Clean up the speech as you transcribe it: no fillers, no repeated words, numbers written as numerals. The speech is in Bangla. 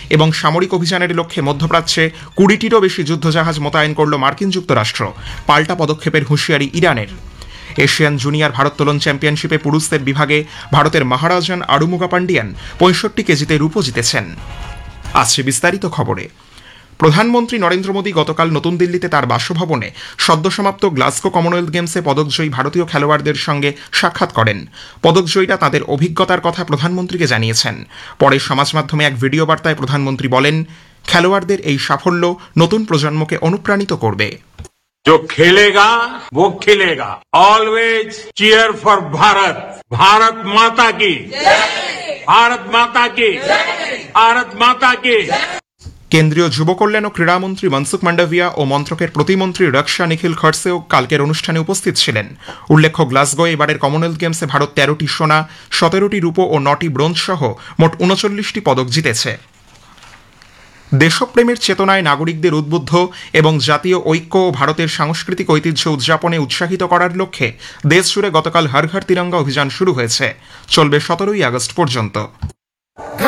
এবং সামরিক অভিযানের লক্ষ্যে মধ্যপ্রাচ্যে 20টিরও বেশি যুদ্ধজাহাজ মোতায়েন করল মার্কিন যুক্তরাষ্ট্র, পাল্টা পদক্ষেপের হুঁশিয়ারি ইরানের। এশিয়ান জুনিয়র ভারোত্তোলন চ্যাম্পিয়নশিপে পুরুষদের বিভাগে ভারতের মহারাজান আরুমুগা পান্ডিয়ান 65 কেজিতে রূপো জিতেছেন। আসছে বিস্তারিত খবরে। প্রধানমন্ত্রী নরেন্দ্র মোদী গতকাল নতুন দিল্লিতে তার বাসভবনে সদ্যসমাপ্ত গ্লাসগো কমনওয়েলথ গেমসে পদকজয়ী ভারতীয় খেলোয়াড়দের সঙ্গে সাক্ষাৎ করেন। পদকজয়ীরা তাদের অভিজ্ঞতার কথা প্রধানমন্ত্রীকে জানিয়েছেন। পরে সমাজ মাধ্যমে এক ভিডিও বার্তায় প্রধানমন্ত্রী বলেন, খেলোয়াড়দের এই সাফল্য নতুন প্রজন্মকে অনুপ্রাণিত করবে। जो खेलेगा वो खिलेगा। Always cheer for Bharat. Bharat माता की, भारत माता की, भारत माता की। কেন্দ্রীয় যুব কল্যাণ ও ক্রীড়ামন্ত্রী মনসুখ মান্ডাভিয়া ও মন্ত্রকের প্রতিমন্ত্রী রক্ষা নিখিল খড়সেও কালকের অনুষ্ঠানে উপস্থিত ছিলেন। উল্লেখ্য, গ্লাসগো এবারের কমনওয়েলথ গেমসে ভারত 13টি সোনা, 17টি রূপো ও 9টি ব্রোঞ্জ সহ মোট 39টি পদক জিতেছে। দেশপ্রেমের চেতনায় নাগরিকদের উদ্বুদ্ধ এবং জাতীয় ঐক্য ও ভারতের সাংস্কৃতিক ঐতিহ্য উদযাপনে উৎসাহিত করার লক্ষ্যে দেশ জুড়ে গতকাল হর ঘর তিরঙ্গা অভিযান শুরু হয়েছে। চলবে 17ই আগস্ট পর্যন্ত।